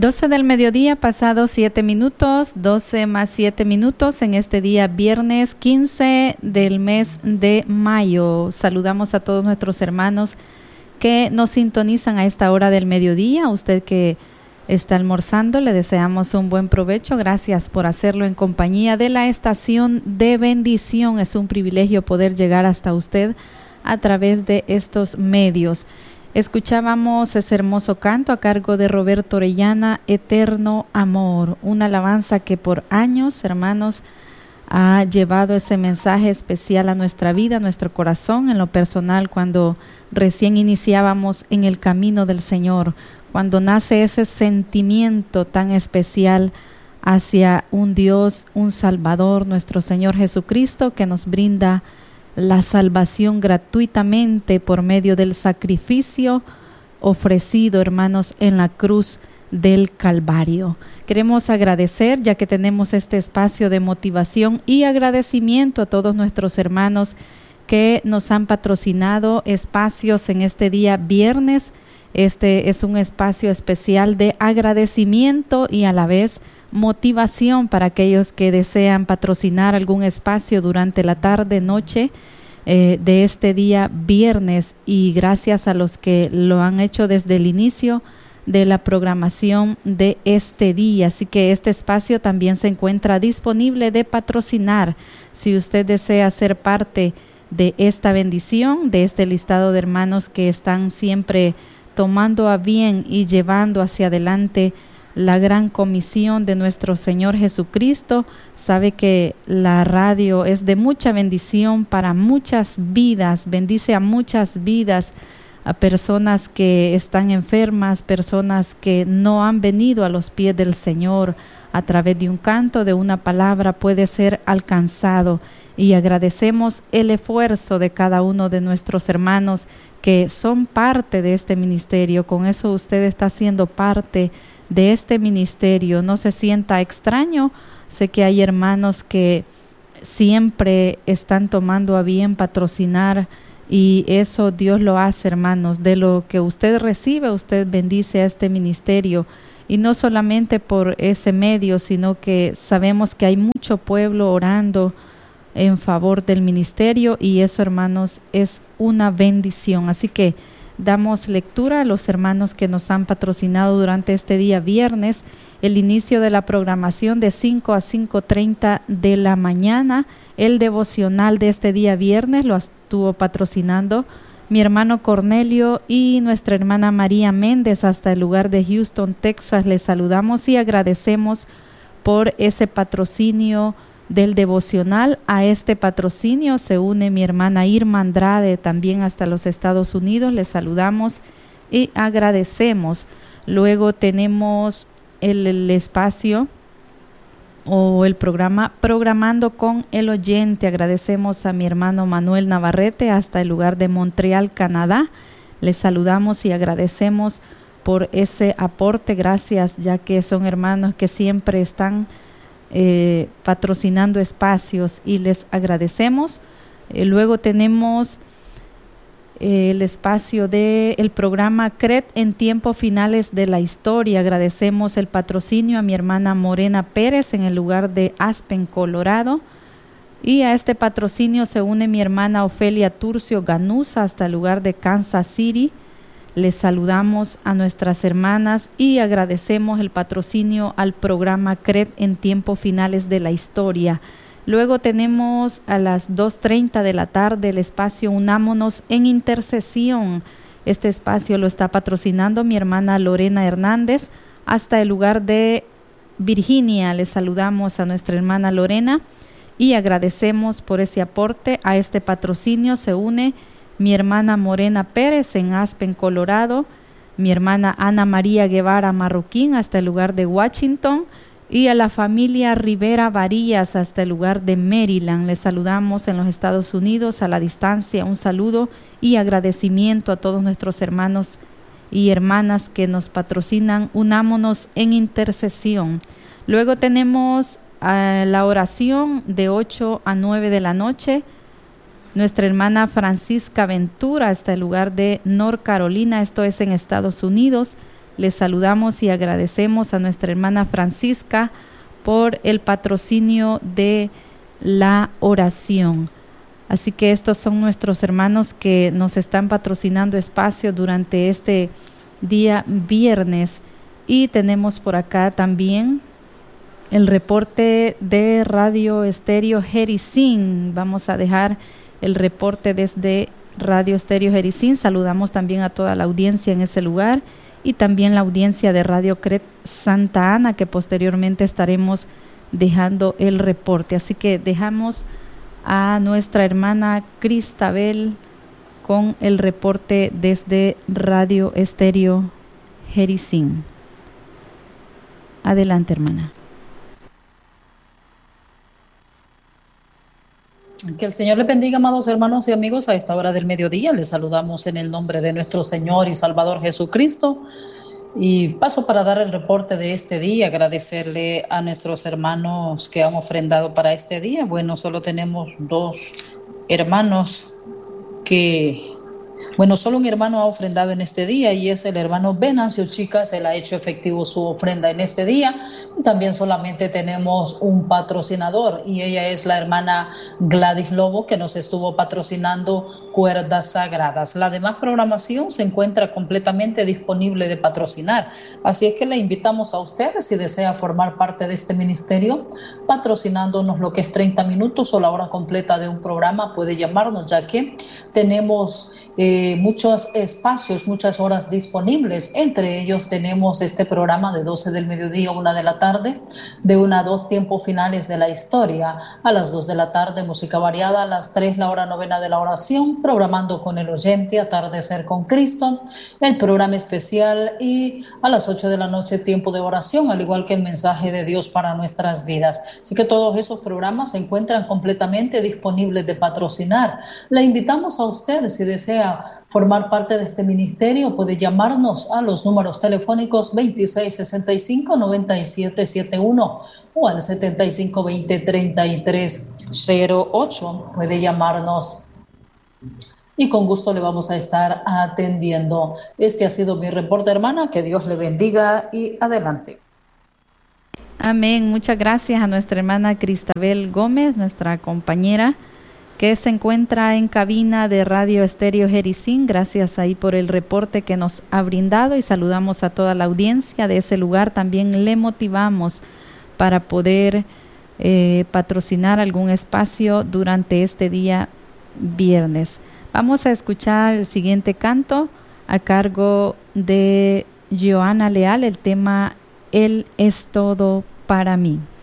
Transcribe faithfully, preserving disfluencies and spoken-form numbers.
doce del mediodía, pasados siete minutos, doce más siete minutos en este día viernes quince del mes de mayo. Saludamos a todos nuestros hermanos que nos sintonizan a esta hora del mediodía. Usted que está almorzando, le deseamos un buen provecho. Gracias por hacerlo en compañía de la estación de bendición. Es un privilegio poder llegar hasta usted a través de estos medios. Escuchábamos ese hermoso canto a cargo de Roberto Orellana, Eterno Amor, una alabanza que por años, hermanos, ha llevado ese mensaje especial a nuestra vida, a nuestro corazón. En lo personal, cuando recién iniciábamos en el camino del Señor, cuando nace ese sentimiento tan especial hacia un Dios, un Salvador, nuestro Señor Jesucristo, que nos brinda la salvación gratuitamente por medio del sacrificio ofrecido, hermanos, en la cruz del Calvario. Queremos agradecer, ya que tenemos este espacio de motivación y agradecimiento a todos nuestros hermanos que nos han patrocinado espacios en este día viernes. Este es un espacio especial de agradecimiento y a la vez motivación para aquellos que desean patrocinar algún espacio durante la tarde, noche eh, de este día viernes, y gracias a los que lo han hecho desde el inicio de la programación de este día. Así que este espacio también se encuentra disponible de patrocinar. Si usted desea ser parte de esta bendición, de este listado de hermanos que están siempre tomando a bien y llevando hacia adelante la gran comisión de nuestro Señor Jesucristo, sabe que la radio es de mucha bendición para muchas vidas, bendice a muchas vidas, a personas que están enfermas, personas que no han venido a los pies del Señor. A través de un canto, de una palabra, puede ser alcanzado, y agradecemos el esfuerzo de cada uno de nuestros hermanos que son parte de este ministerio. Con eso usted está siendo parte de este ministerio. No se sienta extraño. Sé que hay hermanos que siempre están tomando a bien patrocinar, y eso Dios lo hace, hermanos. De lo que usted recibe, usted bendice a este ministerio, y no solamente por ese medio, sino que sabemos que hay mucho pueblo orando en favor del ministerio, y eso, hermanos, es una bendición. Así que damos lectura a los hermanos que nos han patrocinado durante este día viernes. El inicio de la programación de cinco a cinco treinta de la mañana. El devocional de este día viernes lo estuvo patrocinando mi hermano Cornelio y nuestra hermana María Méndez hasta el lugar de Houston, Texas. Les saludamos y agradecemos por ese patrocinio del devocional. A este patrocinio se une mi hermana Irma Andrade, también hasta los Estados Unidos. Les saludamos y agradecemos. Luego tenemos el, el espacio o el programa Programando con el Oyente. Agradecemos a mi hermano Manuel Navarrete hasta el lugar de Montreal, Canadá. Les saludamos y agradecemos por ese aporte. Gracias, ya que son hermanos que siempre están Eh, patrocinando espacios, y les agradecemos. Eh, luego tenemos eh, el espacio del programa C R E T en tiempos finales de la historia. Agradecemos el patrocinio a mi hermana Morena Pérez en el lugar de Aspen, Colorado, y a este patrocinio se une mi hermana Ofelia Turcio Ganuza hasta el lugar de Kansas City. Les saludamos a nuestras hermanas y agradecemos el patrocinio al programa C R E T en tiempos finales de la historia. Luego tenemos a las dos treinta de la tarde el espacio Unámonos en Intercesión. Este espacio lo está patrocinando mi hermana Lorena Hernández hasta el lugar de Virginia. Les saludamos a nuestra hermana Lorena y agradecemos por ese aporte. A este patrocinio se une mi hermana Morena Pérez en Aspen, Colorado, mi hermana Ana María Guevara Marroquín hasta el lugar de Washington, y a la familia Rivera Varillas hasta el lugar de Maryland. Les saludamos en los Estados Unidos a la distancia. Un saludo y agradecimiento a todos nuestros hermanos y hermanas que nos patrocinan. Unámonos en intercesión. Luego tenemos uh, la oración de ocho a nueve de la noche. Nuestra hermana Francisca Ventura hasta el lugar de North Carolina, esto es en Estados Unidos. Les saludamos y agradecemos a nuestra hermana Francisca por el patrocinio de la oración. Así que estos son nuestros hermanos que nos están patrocinando espacio durante este día viernes. Y tenemos por acá también el reporte de Radio Estéreo Jericín. Vamos a dejar el reporte desde Radio Estéreo Jericín. Saludamos también a toda la audiencia en ese lugar y también la audiencia de Radio Cret Santa Ana, que posteriormente estaremos dejando el reporte. Así que dejamos a nuestra hermana Cristabel con el reporte desde Radio Estéreo Jericín. Adelante, hermana. Que el Señor les bendiga, amados hermanos y amigos, a esta hora del mediodía. Les saludamos en el nombre de nuestro Señor y Salvador Jesucristo. Y paso para dar el reporte de este día, agradecerle a nuestros hermanos que han ofrendado para este día. Bueno, solo tenemos dos hermanos que... Bueno, solo un hermano ha ofrendado en este día y es el hermano Venancio Chicas. Él ha hecho efectivo su ofrenda en este día. También solamente tenemos un patrocinador y ella es la hermana Gladys Lobo, que nos estuvo patrocinando Cuerdas Sagradas. La demás programación se encuentra completamente disponible de patrocinar. Así es que le invitamos a ustedes, si desea formar parte de este ministerio, patrocinándonos lo que es treinta minutos o la hora completa de un programa, puede llamarnos, ya que tenemos Eh, muchos espacios, muchas horas disponibles. Entre ellos tenemos este programa de doce del mediodía a una de la tarde, de una a dos tiempos finales de la historia, a las dos de la tarde música variada, a las tres la hora novena de la oración, programando con el oyente, atardecer con Cristo, el programa especial, y a las ocho de la noche tiempo de oración, al igual que el mensaje de Dios para nuestras vidas. Así que todos esos programas se encuentran completamente disponibles de patrocinar. Le invitamos a ustedes, si desea formar parte de este ministerio, puede llamarnos a los números telefónicos veintiséis sesenta y cinco noventa y siete setenta y uno o al setenta y cinco veinte treinta y tres cero ocho. Puede llamarnos y con gusto le vamos a estar atendiendo. Este ha sido mi reporte, hermana. Que Dios le bendiga y adelante. Amén. Muchas gracias a nuestra hermana Cristabel Gómez, nuestra compañera, que se encuentra en cabina de Radio Estéreo Jericín. Gracias ahí por el reporte que nos ha brindado y saludamos a toda la audiencia de ese lugar. También le motivamos para poder eh, patrocinar algún espacio durante este día viernes. Vamos a escuchar el siguiente canto a cargo de Joana Leal, el tema Él es todo para mí.